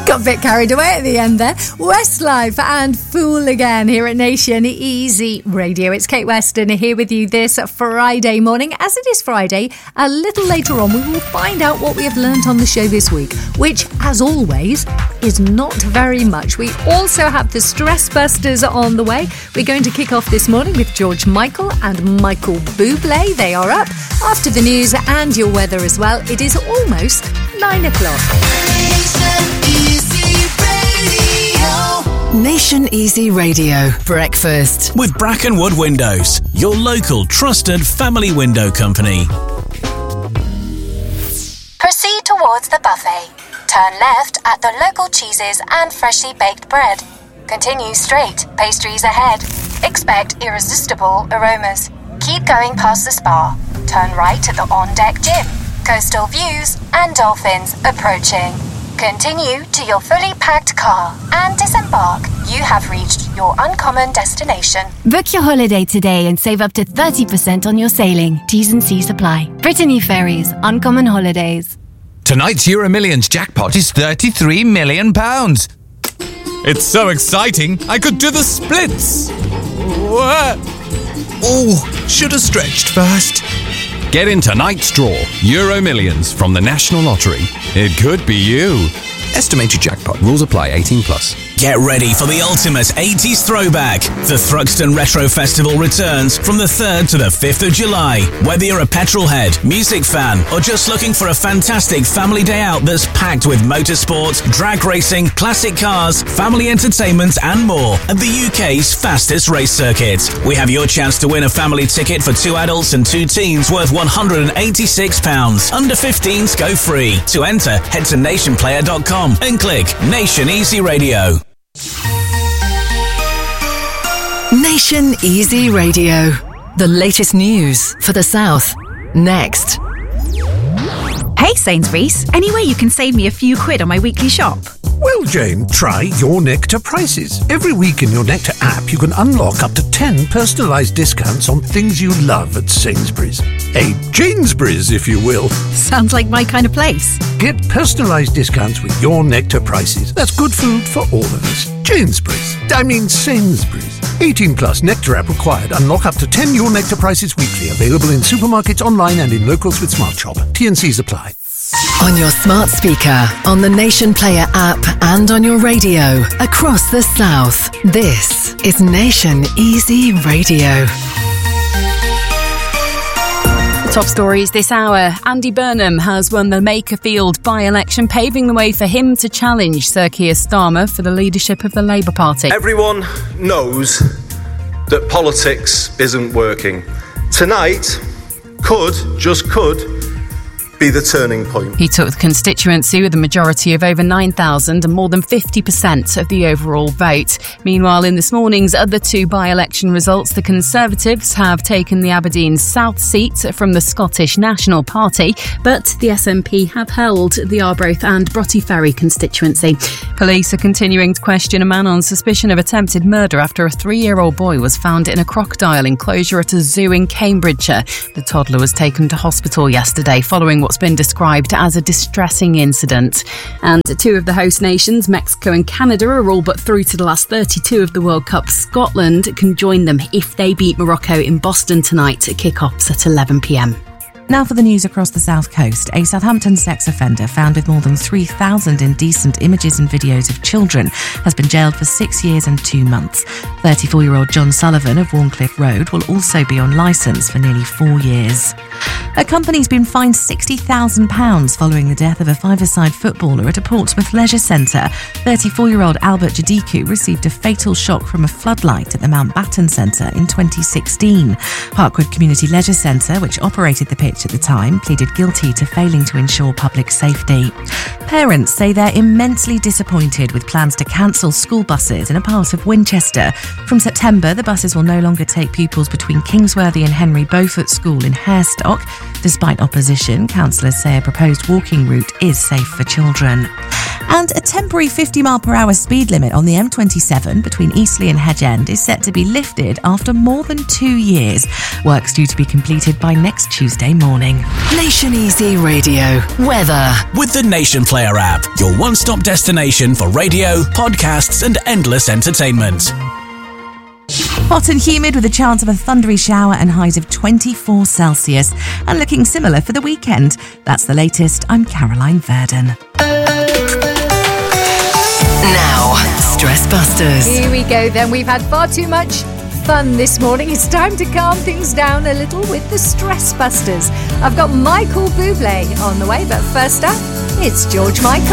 Got a bit carried away at the end there. Westlife and Fool Again here at Nation Easy Radio. It's Kate Weston here with you this Friday morning. As it is Friday, a little later on we will find out what we have learnt on the show this week, which, as always, is not very much. We also have the Stress Busters on the way. We're going to kick off this morning with George Michael and Michael Bublé. They are up after the news and your weather as well. It is almost 9 o'clock. Nation Easy Radio Breakfast with Brackenwood Windows, your local trusted family window company. Proceed towards the buffet. Turn left at the local cheeses and freshly baked bread. Continue straight, pastries ahead. Expect irresistible aromas. Keep going past the spa. Turn right at the on-deck gym. Coastal views and dolphins approaching. Continue to your fully packed car and disembark. You have reached your uncommon destination. Book your holiday today and save up to 30% on your sailing. T's and C's apply. Brittany Ferries, Uncommon Holidays. Tonight's Euro Millions jackpot is £33 million. It's so exciting, I could do the splits. Oh, should have stretched first. Get in tonight's draw, Euro Millions from the National Lottery. It could be you. Estimated jackpot. Rules apply. 18+. Get ready for the ultimate 80s throwback. The Thruxton Retro Festival returns from the 3rd to the 5th of July. Whether you're a petrolhead, music fan, or just looking for a fantastic family day out that's packed with motorsport, drag racing, classic cars, family entertainment, and more at the UK's fastest race circuit. We have your chance to win a family ticket for 2 adults and 2 teens worth £186. Under 15s go free. To enter, head to nationplayer.com and click Nation Easy Radio. Nation Easy Radio. The latest news for the South. Next. Hey Sainsbury's, any way you can save me a few quid on my weekly shop? Well, Jane, try Your Nectar prices. Every week in Your Nectar app, you can unlock up to 10 personalised discounts on things you love at Sainsbury's. A Janesbury's, if you will. Sounds like my kind of place. Get personalised discounts with Your Nectar prices. That's good food for all of us. Sainsbury's. 18+, Nectar app required. Unlock up to 10 Your Nectar prices weekly. Available in supermarkets, online and in locals with Smart Shop. T&Cs apply. On your smart speaker, on the Nation Player app and on your radio across the South. This is Nation Easy Radio. Top stories this hour. Andy Burnham has won the Makerfield by-election, paving the way for him to challenge Sir Keir Starmer for the leadership of the Labour Party. Everyone knows that politics isn't working. Tonight could be the turning point. He took the constituency with a majority of over 9,000 and more than 50% of the overall vote. Meanwhile, in this morning's other 2 by-election results, the Conservatives have taken the Aberdeen South seat from the Scottish National Party, but the SNP have held the Arbroath and Broughty Ferry constituency. Police are continuing to question a man on suspicion of attempted murder after a 3-year-old boy was found in a crocodile enclosure at a zoo in Cambridgeshire. The toddler was taken to hospital yesterday following what's been described as a distressing incident. And 2 of the host nations, Mexico and Canada, are all but through to the last 32 of the World Cup. Scotland can join them if they beat Morocco in Boston tonight at kick-offs at 11 p.m. Now for the news across the South Coast. A Southampton sex offender found with more than 3,000 indecent images and videos of children has been jailed for 6 years and 2 months. 34-year-old John Sullivan of Warncliffe Road will also be on licence for nearly 4 years. A company's been fined £60,000 following the death of a five-a-side footballer at a Portsmouth leisure centre. 34-year-old Albert Jadiku received a fatal shock from a floodlight at the Mountbatten Centre in 2016. Parkwood Community Leisure Centre, which operated the pitch at the time, pleaded guilty to failing to ensure public safety. Parents say they're immensely disappointed with plans to cancel school buses in a part of Winchester. From September, the buses will no longer take pupils between Kingsworthy and Henry Beaufort School in Harestock. Despite opposition, councillors say a proposed walking route is safe for children. And a temporary 50-mile-per-hour speed limit on the M27 between Eastleigh and Hedge End is set to be lifted after more than 2 years. Work's due to be completed by next Tuesday morning. Nation Easy Radio. Weather. With the Nation Player app, your one-stop destination for radio, podcasts and endless entertainment. Hot and humid with a chance of a thundery shower and highs of 24 Celsius. And looking similar for the weekend. That's the latest. I'm Caroline Verdon. Now, Stress Busters. Here we go then. We've had far too much fun this morning. It's time to calm things down a little with the Stress Busters. I've got Michael Bublé on the way, but first up, it's George Michael.